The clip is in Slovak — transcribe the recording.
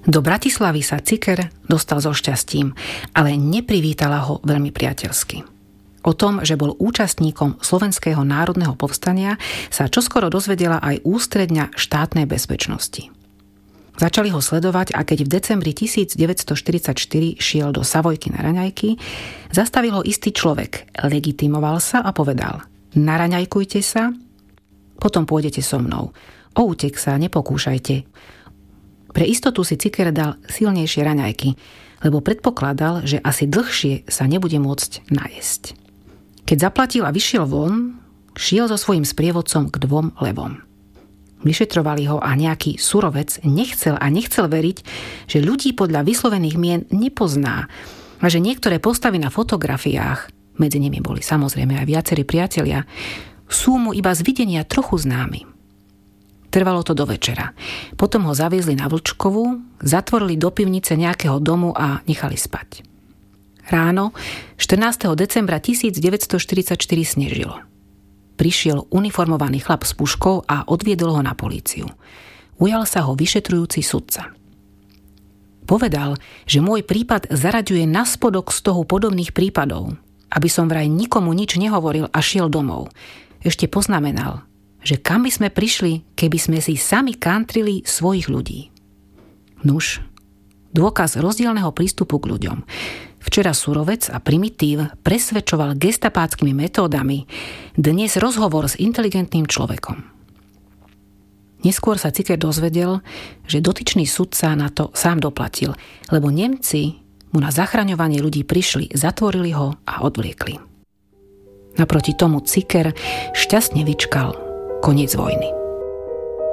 Do Bratislavy sa Ciker dostal so šťastím, ale neprivítala ho veľmi priateľsky. O tom, že bol účastníkom Slovenského národného povstania, sa čoskoro dozvedela aj ústredňa štátnej bezpečnosti. Začali ho sledovať a keď v decembri 1944 šiel do Savojky na raňajky, zastavil ho istý človek, legitimoval sa a povedal: naraňajkujte sa, potom pôjdete so mnou. O útek sa nepokúšajte. Pre istotu si Ciker dal silnejšie raňajky, lebo predpokladal, že asi dlhšie sa nebude môcť najesť. Keď zaplatil a vyšiel von, šiel so svojím sprievodcom k 2 levom. Vyšetrovali ho a nejaký surovec nechcel veriť, že ľudí podľa vyslovených mien nepozná a že niektoré postavy na fotografiách, medzi nimi boli samozrejme aj viacerí priatelia, sú mu iba z videnia trochu známi. Trvalo to do večera. Potom ho zaviezli na Vlčkovú, zatvorili do pivnice nejakého domu a nechali spať. Ráno, 14. decembra 1944 snežilo. Prišiel uniformovaný chlap s puškou a odviedol ho na políciu. Ujal sa ho vyšetrujúci sudca. Povedal, že môj prípad zaraďuje na spodok z toho podobných prípadov, aby som vraj nikomu nič nehovoril a šiel domov. Ešte poznamenal, že kam by sme prišli, keby sme si sami kantrili svojich ľudí. Nuž, dôkaz rozdielneho prístupu k ľuďom. Včera surovec a primitív presvedčoval gestapáckými metódami, dnes rozhovor s inteligentným človekom. Neskôr sa Ciker dozvedel, že dotyčný sudca na to sám doplatil, lebo Nemci mu na zachraňovanie ľudí prišli, zatvorili ho a odvliekli. Naproti tomu Ciker šťastne vyčkal koniec vojny.